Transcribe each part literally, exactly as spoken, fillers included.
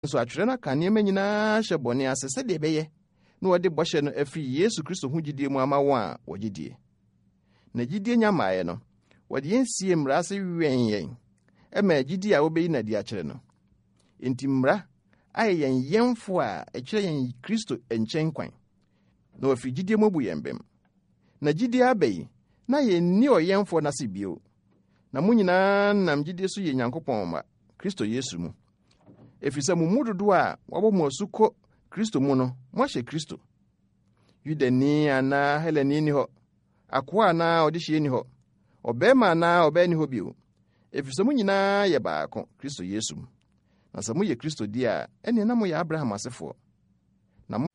So atwere na kan yema nyina hye bone ase se de beye na wode bɔhye no afiri Yesu Kristo hu gidie mu ama won a wogidie. Na gidie nyamaaye no wode yensie mmara se wen yen ema gidie a wobeyi na di akyere no. Enti mmara aye yen yemfo a ekyere yen Kristo enchen kwan. Na ofiri gidie mu bu yembem. Na gidie abayi na yenni oyemfo na se bio. Na mu nyina nam gidie so ye Nyankopɔn ma Kristo Yesu mu. Efisa mu mududu a wabo mu asuko Kristo mu no mo hye Kristo. Yudani ana Heleni ni ho. Akwa na odihye ni ho. Obema na obani ho bio. Efisa mu nyina ye baako Kristo Yesu mu. Na samu ye Kristo dia ene na mo ye Abraham asefo. Na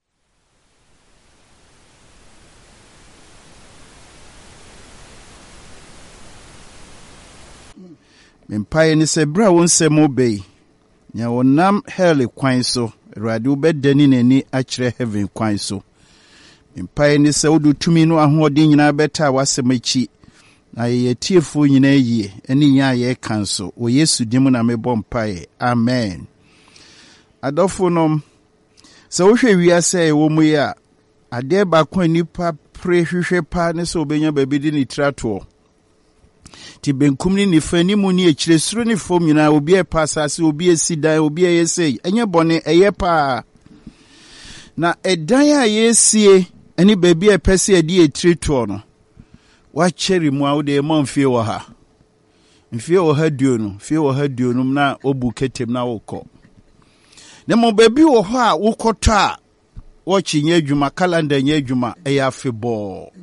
Mempaye ni se bra won se mo bei. Nya wonam hell kwan so, Awurade wobɛdani nani akyerɛ heaven kwan so. Mempaye ni se wodu tumi no ahoɔden nyina bɛta wasɛm akyi. Na ye tiefo nyina yie, eni nya ye kan so. O Yesu dim na mebɔ mpaye. Amen. Adɔfo nom, se wo hwɛ wiase e wo mu ya, ade ba kwa nipa pre hwehwɛ pa ne se obenya baabi di ni trato. Ti benkum ni nifa ni mu ni ekyire suro ni fom nyina obi e pasase obi e sidan obi e yesei enye bone eye pa na edan a yesie eni baabi e pese edi etreto no wa kyeri mu a wo de ma mfie wo ha mfie wo ha duo no mfie wo ha duo no na obu ketem na wokɔ ne mo baabi wo ho a wokɔtɔ a wo kyenye adwuma calendar nye adwuma e ya febɔ.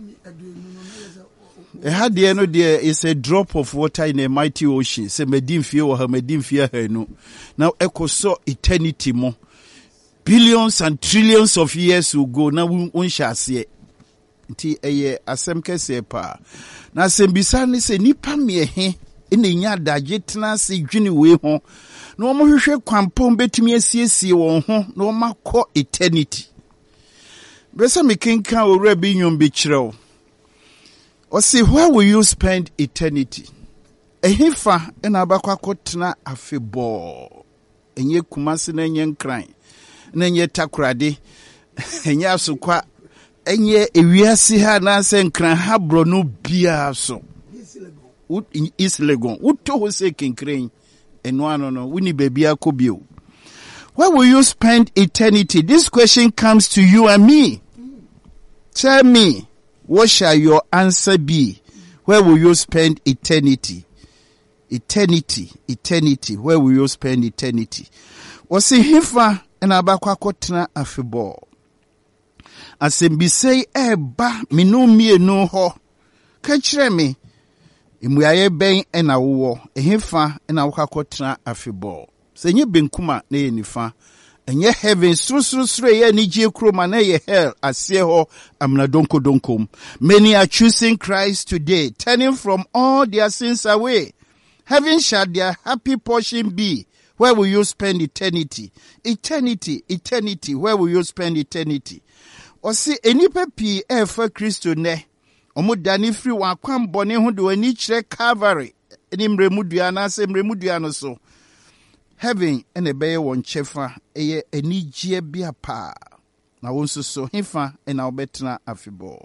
A had the end there is a drop of water in a mighty ocean. Say medim fear or her medim fear her no. Now echo so eternity mo. Billions and trillions of years will go. Now we shall see it. Ti eye asem kese pa. Na sembisa ni se nipa me he ene nya daje tena se dwene we ho. Na omo hwehwe kwampom betumi asiesie won ho na omo akɔ eternity. Besa me kenka owura bi nyom bi kyerɛw. Or see, where will you spend eternity? Ehifa ena abakwa kotena afebo. Enye kumasi na enye nkran. Na enye takurade. Enye asukwa. Enye ewiasi ha na se nkran ha bro no bia so. Is legon. Uto ho se kinkran. Eno ano no. Wini baby akobio. Where will you spend eternity? This question comes to you and me. Tell me. What shall your answer be? Where will you spend eternity? Eternity, eternity. Where will you spend eternity? Wasi hifa en abakwa kotena afebo. Asembisei eba minu mienu ho. Kachire me. Imuyaye ben ena uwo. Ehifa ena waka kotena afebo. Senye benkuma ne yenifa. Enye heaven sru sru sru ye ni je kroma na ye hell asie ho amna donko donkom. Many are choosing Christ today, turning from all their sins away. Heaven shall their happy portion be. Where will you spend eternity? Eternity, eternity. Where will you spend eternity? Osi enipa pi e fa Kristo ne. Omo dani free wa kwam bone ho de ani kire Calvary. Eni mremudua na se mremudua no so. Heaven and a bay one chefa, a enijia bia pa. Na wonso so hifa and our betna afibo.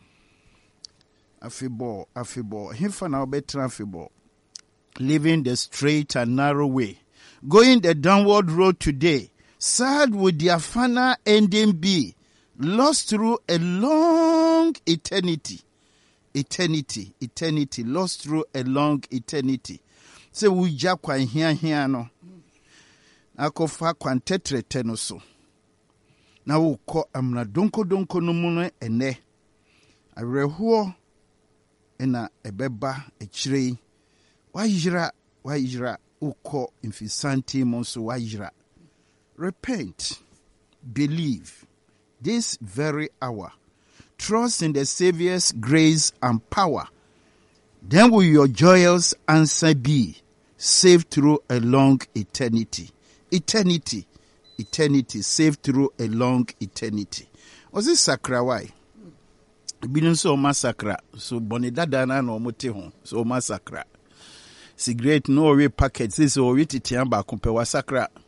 Afibo, afibo, hifa na betna afibo. Living the straight and narrow way. Going the downward road today. Sad would their final ending be. Lost through a long eternity. Eternity, eternity. Lost through a long eternity. So we jakwa here here no. Akofa kwantetre teno so. Na wukɔ amna donko donko no mu no ene. Awerɛhoɔ ena ebeba ekyire. Wayira, wayira ukɔ mfisanti mu so wayira. Repent. Believe. This very hour. Trust in the Savior's grace and power. Then will your joyous answer be saved through a long eternity. Eternity. Eternity. Saved through a long eternity. Was this sakra why? Binu so massacre. So bonidada na no mote ho. So massacre. Cigarette no way packets. This is already tiamba kumpe wa sakra.